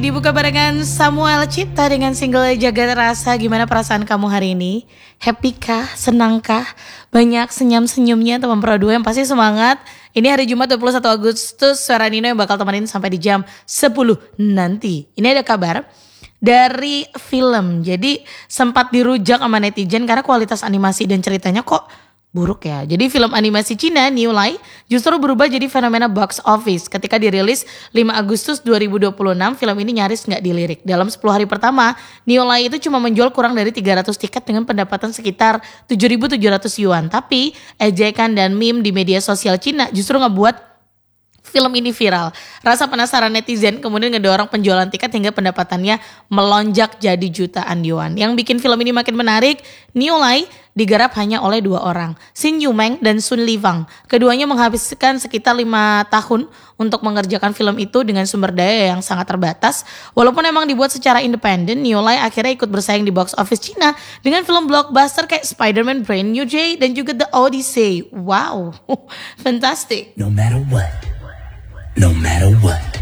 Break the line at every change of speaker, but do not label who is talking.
dibuka barengan Samuel Cipta dengan single Jaga Rasa. Gimana perasaan kamu hari ini? Happy kah? Senang kah? Banyak senyum-senyumnya teman Pro 2 yang pasti semangat. Ini hari Jumat 21 Agustus, Suara Nino yang bakal temenin sampai di jam 10 nanti. Ini ada kabar dari film. Jadi sempat dirujak sama netizen karena kualitas animasi dan ceritanya kok buruk ya. Jadi film animasi Cina New Lie justru berubah jadi fenomena box office. Ketika dirilis 5 Agustus 2026, film ini nyaris gak dilirik. Dalam 10 hari pertama, New Lie itu cuma menjual kurang dari 300 tiket dengan pendapatan sekitar 7.700 yuan. Tapi ejekan dan meme di media sosial Cina justru ngebuat film ini viral. Rasa penasaran netizen kemudian ngedorong penjualan tiket hingga pendapatannya melonjak jadi jutaan yuan. Yang bikin film ini makin menarik, New Lie digarap hanya oleh 2 orang, Shin Yumeng dan Sun Livang. Keduanya menghabiskan sekitar 5 tahun untuk mengerjakan film itu dengan sumber daya yang sangat terbatas. Walaupun emang dibuat secara independen, New Lie akhirnya ikut bersaing di box office Cina dengan film blockbuster kayak Spider-Man Brand New Day dan juga The Odyssey. Wow, fantastic.
No matter what.